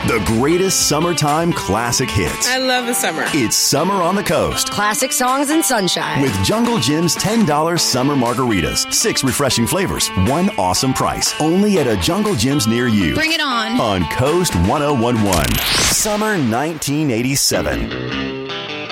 The greatest summertime classic hits. I love the summer. It's Summer on the Coast. Classic songs and sunshine. With Jungle Jim's $10 summer margaritas. 6 refreshing flavors. 1 awesome price. Only at a Jungle Jim's near you. Bring it on. On Coast 1011. Summer 1987.